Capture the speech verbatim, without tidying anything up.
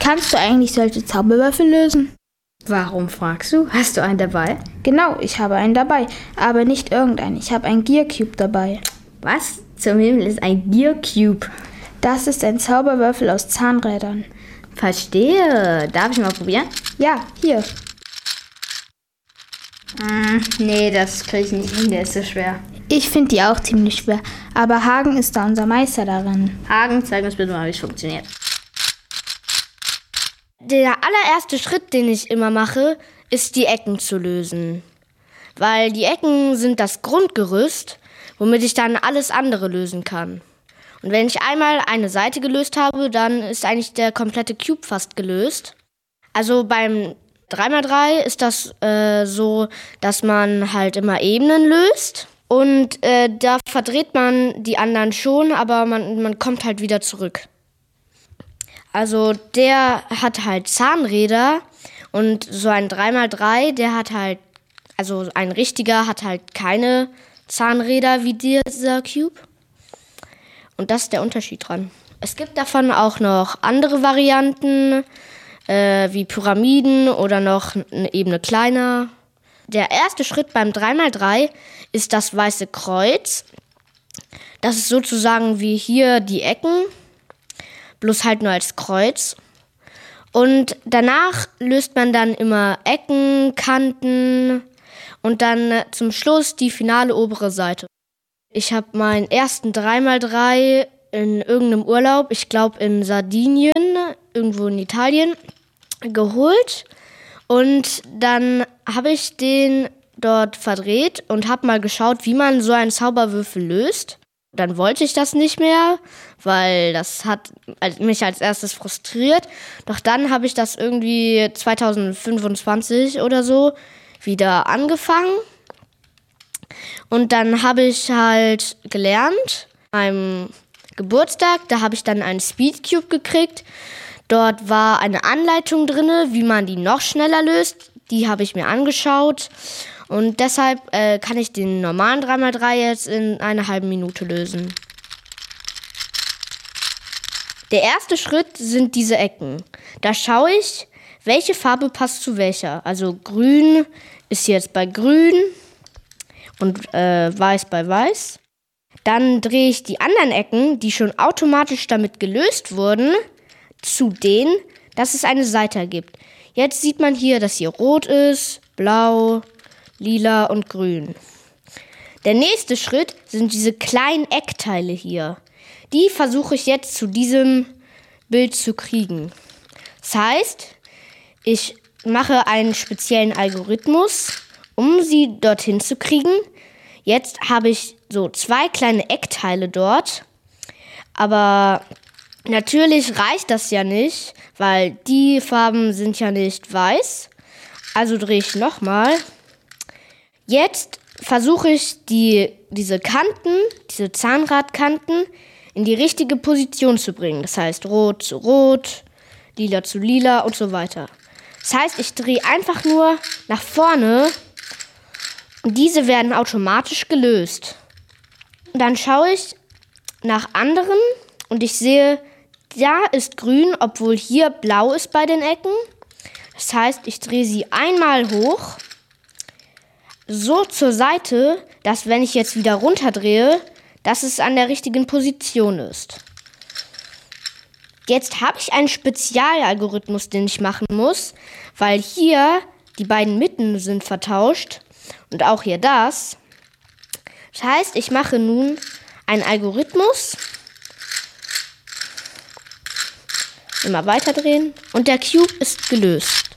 Kannst du eigentlich solche Zauberwürfel lösen? Warum fragst du? Hast du einen dabei? Genau, ich habe einen dabei, aber nicht irgendeinen. Ich habe einen Gear Cube dabei. Was zum Himmel ist ein Gear Cube? Das ist ein Zauberwürfel aus Zahnrädern. Verstehe. Darf ich mal probieren? Ja, hier. Hm, nee, das kriege ich nicht hin, der ist so schwer. Ich finde die auch ziemlich schwer, aber Hagen ist da unser Meister darin. Hagen, zeig uns bitte mal, wie es funktioniert. Der allererste Schritt, den ich immer mache, ist die Ecken zu lösen. Weil die Ecken sind das Grundgerüst, womit ich dann alles andere lösen kann. Und wenn ich einmal eine Seite gelöst habe, dann ist eigentlich der komplette Cube fast gelöst. Also beim drei mal drei ist das äh, so, dass man halt immer Ebenen löst. Und äh, da verdreht man die anderen schon, aber man, man kommt halt wieder zurück. Also der hat halt Zahnräder und so ein drei mal drei, der hat halt, also ein richtiger hat halt keine Zahnräder wie dieser Cube. Und das ist der Unterschied dran. Es gibt davon auch noch andere Varianten, äh, wie Pyramiden oder noch eine Ebene kleiner. Der erste Schritt beim drei mal drei ist das weiße Kreuz. Das ist sozusagen wie hier die Ecken, bloß halt nur als Kreuz. Und danach löst man dann immer Ecken, Kanten und dann zum Schluss die finale obere Seite. Ich habe meinen ersten drei mal drei in irgendeinem Urlaub, ich glaube in Sardinien, irgendwo in Italien, geholt. Und dann habe ich den dort verdreht und habe mal geschaut, wie man so einen Zauberwürfel löst. Dann wollte ich das nicht mehr, weil das hat mich als erstes frustriert. Doch dann habe ich das irgendwie zwanzig fünfundzwanzig oder so wieder angefangen. Und dann habe ich halt gelernt, beim Geburtstag, da habe ich dann einen Speedcube gekriegt. Dort war eine Anleitung drin, wie man die noch schneller löst. Die habe ich mir angeschaut. Und deshalb äh, kann ich den normalen drei mal drei jetzt in einer halben Minute lösen. Der erste Schritt sind diese Ecken. Da schaue ich, welche Farbe passt zu welcher. Also grün ist jetzt bei grün und äh, weiß bei weiß. Dann drehe ich die anderen Ecken, die schon automatisch damit gelöst wurden, zu denen, dass es eine Seite gibt. Jetzt sieht man hier, dass hier rot ist, blau, lila und grün. Der nächste Schritt sind diese kleinen Eckteile hier. Die versuche ich jetzt zu diesem Bild zu kriegen. Das heißt, ich mache einen speziellen Algorithmus, um sie dorthin zu kriegen. Jetzt habe ich so zwei kleine Eckteile dort, aber natürlich reicht das ja nicht, weil die Farben sind ja nicht weiß. Also drehe ich nochmal. Jetzt versuche ich, die, diese Kanten, diese Zahnradkanten, in die richtige Position zu bringen. Das heißt, rot zu rot, lila zu lila und so weiter. Das heißt, ich drehe einfach nur nach vorne und diese werden automatisch gelöst. Und dann schaue ich nach anderen und ich sehe, da ist grün, obwohl hier blau ist bei den Ecken. Das heißt, ich drehe sie einmal hoch, so zur Seite, dass wenn ich jetzt wieder runterdrehe, dass es an der richtigen Position ist. Jetzt habe ich einen Spezialalgorithmus, den ich machen muss, weil hier die beiden Mitten sind vertauscht und auch hier das. Das heißt, ich mache nun einen Algorithmus, immer weiter drehen und der Cube ist gelöst.